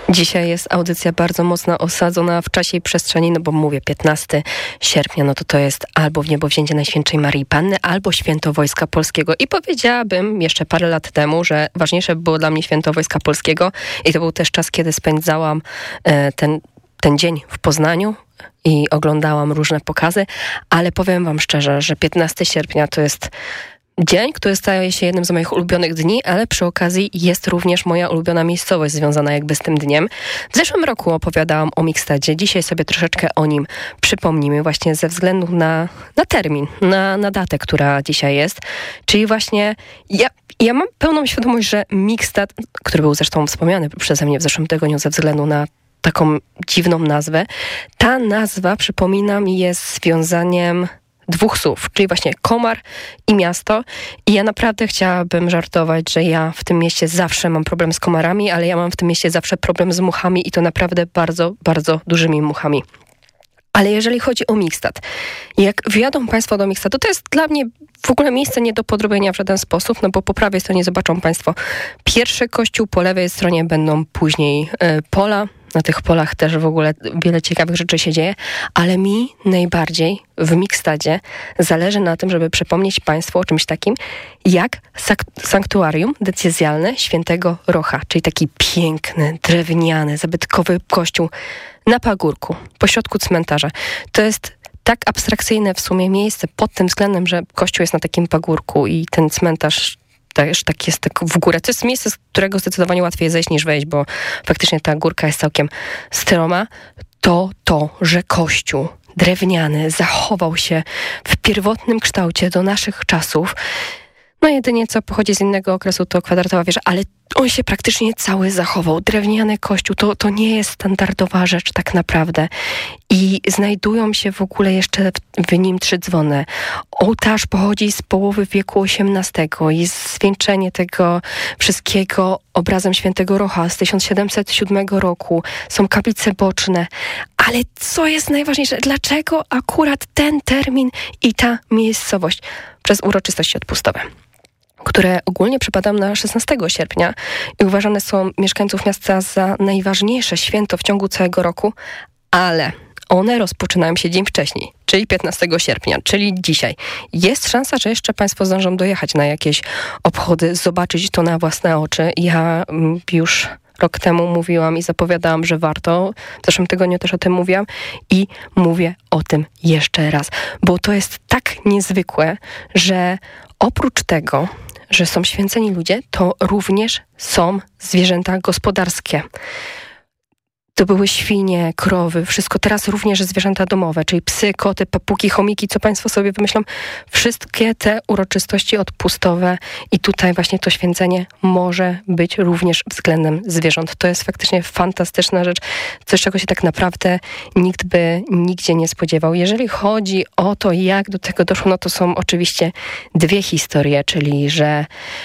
Dzisiaj jest audycja bardzo mocno osadzona w czasie i przestrzeni, no bo mówię 15 sierpnia, no to jest albo w niebowzięcie Najświętszej Maryi Panny, albo Święto Wojska Polskiego. I powiedziałabym jeszcze parę lat temu, że ważniejsze było dla mnie Święto Wojska Polskiego i to był też czas, kiedy spędzałam ten dzień w Poznaniu i oglądałam różne pokazy, ale powiem wam szczerze, że 15 sierpnia to jest dzień, który staje się jednym z moich ulubionych dni, ale przy okazji jest również moja ulubiona miejscowość związana jakby z tym dniem. W zeszłym roku opowiadałam o Mikstadzie. Dzisiaj sobie troszeczkę o nim przypomnimy właśnie ze względu na termin, na datę, która dzisiaj jest. Czyli właśnie ja mam pełną świadomość, że Mikstad, który był zresztą wspomniany przeze mnie w zeszłym tygodniu ze względu na taką dziwną nazwę, ta nazwa, przypomina mi, jest związaniem dwóch słów, czyli właśnie komar i miasto. I ja naprawdę chciałabym żartować, że ja w tym mieście zawsze mam problem z komarami, ale ja mam w tym mieście zawsze problem z muchami i to naprawdę bardzo, bardzo dużymi muchami. Ale jeżeli chodzi o Mikstad, jak wjadą państwo do Mikstadu, to jest dla mnie w ogóle miejsce nie do podrobienia w żaden sposób, no bo po prawej stronie zobaczą państwo pierwszy kościół, po lewej stronie będą później pola. Na tych polach też w ogóle wiele ciekawych rzeczy się dzieje, ale mi najbardziej w Mikstadzie zależy na tym, żeby przypomnieć państwu o czymś takim jak sanktuarium decyzjalne Świętego Rocha, czyli taki piękny, drewniany, zabytkowy kościół na pagórku, pośrodku cmentarza. To jest tak abstrakcyjne w sumie miejsce pod tym względem, że kościół jest na takim pagórku i ten cmentarz też tak jest tak w górę. To jest miejsce, z którego zdecydowanie łatwiej zejść niż wejść, bo faktycznie ta górka jest całkiem stroma. To, że kościół drewniany zachował się w pierwotnym kształcie do naszych czasów. No jedynie co pochodzi z innego okresu to kwadratowa wieża, ale on się praktycznie cały zachował. Drewniany kościół to nie jest standardowa rzecz tak naprawdę. I znajdują się w ogóle jeszcze w nim 3 dzwony. Ołtarz pochodzi z połowy wieku XVIII i zwieńczenie tego wszystkiego obrazem Świętego Rocha z 1707 roku. Są kaplice boczne. Ale co jest najważniejsze? Dlaczego akurat ten termin i ta miejscowość? Przez uroczystości odpustowe, które ogólnie przypadają na 16 sierpnia i uważane są mieszkańców miasta za najważniejsze święto w ciągu całego roku, ale one rozpoczynają się dzień wcześniej, czyli 15 sierpnia, czyli dzisiaj. Jest szansa, że jeszcze państwo zdążą dojechać na jakieś obchody, zobaczyć to na własne oczy. Ja już rok temu mówiłam i zapowiadałam, że warto. W zeszłym tygodniu też o tym mówiłam i mówię o tym jeszcze raz, bo to jest tak niezwykłe, że oprócz tego, że są święceni ludzie, to również są zwierzęta gospodarskie. To były świnie, krowy, wszystko. Teraz również zwierzęta domowe, czyli psy, koty, papugi, chomiki, co państwo sobie wymyślą. Wszystkie te uroczystości odpustowe i tutaj właśnie to święcenie może być również względem zwierząt. To jest faktycznie fantastyczna rzecz, coś czego się tak naprawdę nikt by nigdzie nie spodziewał. Jeżeli chodzi o to, jak do tego doszło, no to są oczywiście 2 historie, czyli że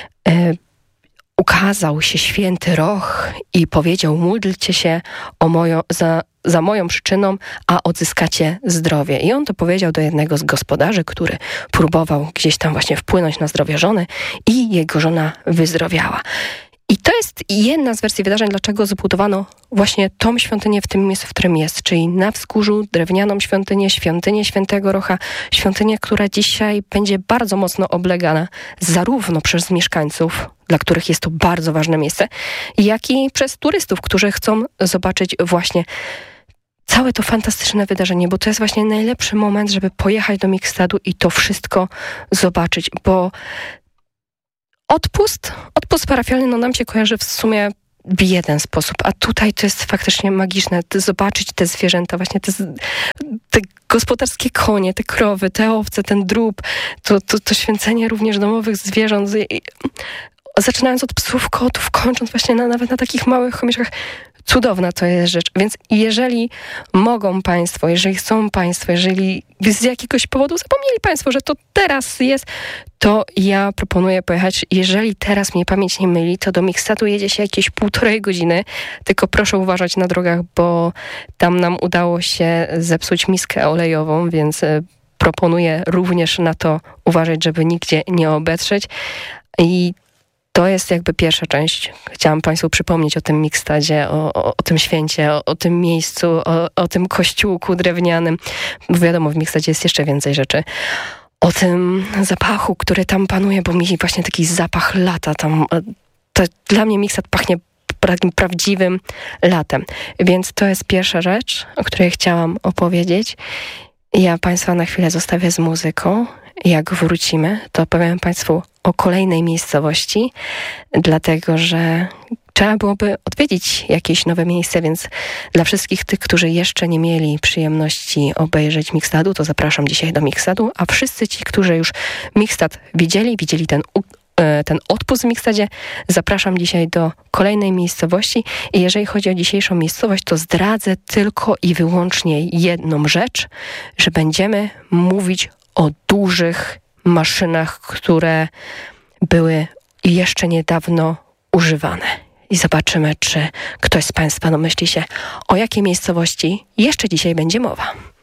ukazał się Święty Roch i powiedział: módlcie się za moją przyczyną, a odzyskacie zdrowie. I on to powiedział do jednego z gospodarzy, który próbował gdzieś tam właśnie wpłynąć na zdrowie żony i jego żona wyzdrowiała. I to jest jedna z wersji wydarzeń, dlaczego zbudowano właśnie tą świątynię w tym miejscu, w którym jest, czyli na wzgórzu drewnianą świątynię Świętego Rocha, świątynię, która dzisiaj będzie bardzo mocno oblegana zarówno przez mieszkańców, dla których jest to bardzo ważne miejsce, jak i przez turystów, którzy chcą zobaczyć właśnie całe to fantastyczne wydarzenie, bo to jest właśnie najlepszy moment, żeby pojechać do Mikstadu i to wszystko zobaczyć, bo odpust parafialny nam się kojarzy w sumie w jeden sposób, a tutaj to jest faktycznie magiczne, zobaczyć te zwierzęta, właśnie te gospodarskie konie, te krowy, te owce, ten drób, to święcenie również domowych zwierząt, zaczynając od psów, kotów, kończąc właśnie nawet na takich małych chomiczkach. Cudowna to jest rzecz, więc jeżeli mogą państwo, jeżeli chcą państwo, jeżeli z jakiegoś powodu zapomnieli państwo, że to teraz jest, to ja proponuję pojechać. Jeżeli teraz mnie pamięć nie myli, to do Mikstadu jedzie się jakieś 1,5 godziny, tylko proszę uważać na drogach, bo tam nam udało się zepsuć miskę olejową, więc proponuję również na to uważać, żeby nigdzie nie obetrzeć. I To jest jakby pierwsza część. Chciałam Państwu przypomnieć o tym Mixtadzie, o tym święcie, o tym miejscu, o tym kościółku drewnianym. Bo wiadomo, w Mixtadzie jest jeszcze więcej rzeczy. O tym zapachu, który tam panuje, bo mi właśnie taki zapach lata tam... To dla mnie Mixtad pachnie takim prawdziwym latem. Więc to jest pierwsza rzecz, o której chciałam opowiedzieć. Ja Państwa na chwilę zostawię z muzyką. Jak wrócimy, to opowiem Państwu o kolejnej miejscowości, dlatego że trzeba byłoby odwiedzić jakieś nowe miejsce, więc dla wszystkich tych, którzy jeszcze nie mieli przyjemności obejrzeć Mixtadu, to zapraszam dzisiaj do Mixtadu, a wszyscy ci, którzy już Mixtad widzieli ten odpust w Mixtadzie, zapraszam dzisiaj do kolejnej miejscowości i jeżeli chodzi o dzisiejszą miejscowość, to zdradzę tylko i wyłącznie jedną rzecz, że będziemy mówić o dużych maszynach, które były jeszcze niedawno używane. I zobaczymy, czy ktoś z Państwa domyśli się, o jakiej miejscowości jeszcze dzisiaj będzie mowa.